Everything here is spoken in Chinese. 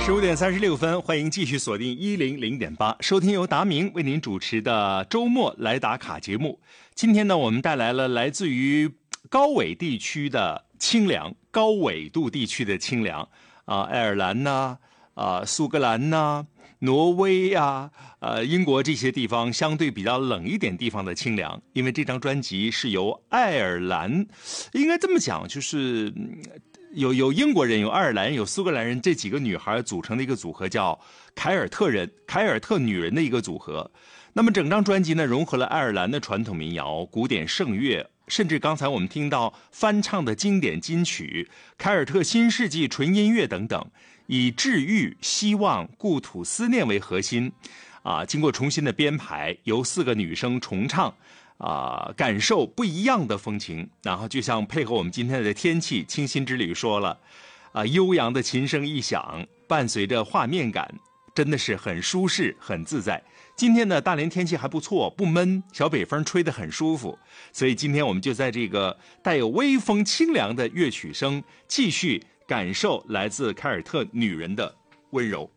15:36，欢迎继续锁定100.8，收听由达明为您主持的周末来打卡节目。今天呢，我们带来了来自于高纬地区的清凉，高纬度地区的清凉爱尔兰呐苏格兰呐挪威啊英国这些地方相对比较冷一点地方的清凉。因为这张专辑是由爱尔兰，应该这么讲，就是有英国人，有爱尔兰人，有苏格兰人，这几个女孩组成的一个组合，叫凯尔特女人的一个组合。那么整张专辑呢，融合了爱尔兰的传统民谣、古典圣乐，甚至刚才我们听到翻唱的经典金曲、凯尔特新世纪纯音乐等等，以治愈、希望、故土思念为核心经过重新的编排，由4个女生重唱感受不一样的风情。然后就像配合我们今天的天气，清新之旅说了悠扬的琴声一响，伴随着画面感，真的是很舒适很自在。今天呢，大连天气还不错，不闷，小北风吹得很舒服，所以今天我们就在这个带有微风清凉的乐曲声，继续感受来自凯尔特女人的温柔。